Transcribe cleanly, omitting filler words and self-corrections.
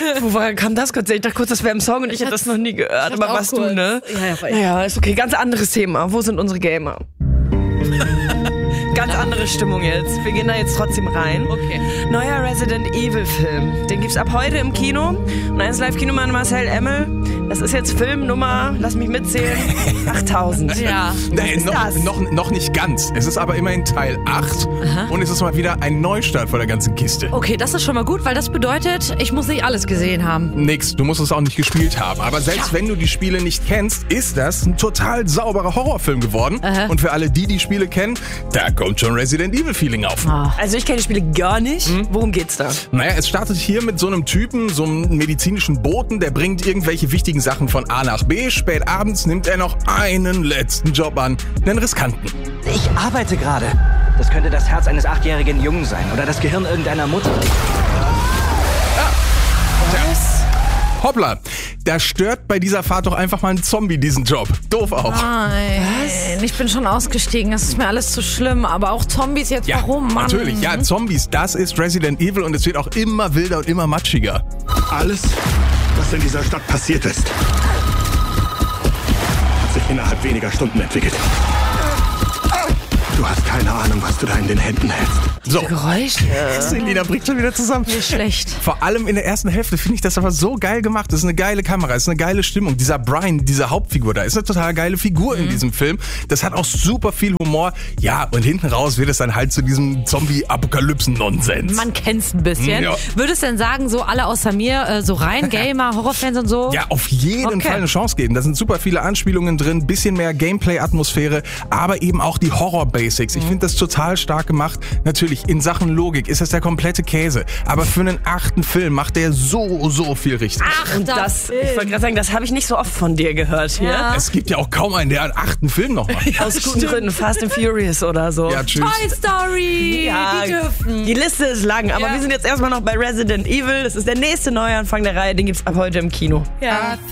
Woher kam das kurz? Ich dachte kurz, das wäre im Song und ich hätte das noch nie gehört. Aber warst du, ne? Ja, war ich. Naja, ist okay. Ganz anderes Thema. Wo sind unsere Gamer? Ganz andere Stimmung jetzt. Wir gehen da jetzt trotzdem rein. Okay. Neuer Resident Evil Film. Den gibt's ab heute im Kino. Und 1 Live-Kinomann Marcel Emmel. Das ist jetzt Film Nummer, lass mich mitzählen, 8000. Ja. Nee, noch nicht ganz. Es ist aber immerhin Teil 8. Und es ist mal wieder ein Neustart von der ganzen Kiste. Okay, das ist schon mal gut, weil das bedeutet, ich muss nicht alles gesehen haben. Nix, du musst es auch nicht gespielt haben. Aber selbst wenn du die Spiele nicht kennst, ist das ein total sauberer Horrorfilm geworden. Und für alle, die Spiele kennen, da kommt schon Resident Evil Feeling auf. Also ich kenne die Spiele gar nicht. Worum geht's da? Naja, es startet hier mit so einem Typen, so einem medizinischen Boten, der bringt irgendwelche wichtigen Sachen von A nach B. Spät abends nimmt er noch einen letzten Job an, einen riskanten. Ich arbeite gerade. Das könnte das Herz eines 8-jährigen Jungen sein oder das Gehirn irgendeiner Mutter. Hoppla, da stört bei dieser Fahrt doch einfach mal ein Zombie diesen Job. Doof auch. Nein, ich bin schon ausgestiegen. Das ist mir alles zu schlimm. Aber auch Zombies jetzt, Ja, warum, Mann? natürlich. Ja, Zombies, das ist Resident Evil und es wird auch immer wilder und immer matschiger. Alles, was in dieser Stadt passiert ist, hat sich innerhalb weniger Stunden entwickelt. Du hast keine Ahnung, was du da in den Händen hältst. So, Geräusche. Selina bricht schon wieder zusammen. Nicht schlecht. Vor allem in der ersten Hälfte finde ich das aber so geil gemacht. Das ist eine geile Kamera, das ist eine geile Stimmung. Dieser Brian, diese Hauptfigur da, ist eine total geile Figur in diesem Film. Das hat auch super viel Humor. Ja, und hinten raus wird es dann halt zu diesem Zombie-Apokalypsen-Nonsens. Man kennt's ein bisschen. Ja. Würdest du denn sagen, so alle außer mir, so rein Gamer, Horrorfans und so? Ja, auf jeden Fall eine Chance geben. Da sind super viele Anspielungen drin, bisschen mehr Gameplay-Atmosphäre, aber eben auch die Horror-Basics. Ich finde das total stark gemacht. Natürlich, in Sachen Logik ist das der komplette Käse. Aber für einen 8. Film macht der so viel richtig. Und das, ich wollte gerade sagen, das habe ich nicht so oft von dir gehört hier. Ja. Es gibt ja auch kaum einen, der einen 8. Film noch macht. Aus guten Gründen, Fast and Furious oder so. Ja, tschüss. Toy Story, Ja, die dürfen. die Liste ist lang, aber Ja. wir sind jetzt erstmal noch bei Resident Evil. Das ist der nächste Neuanfang der Reihe, den gibt's ab heute im Kino. Ja.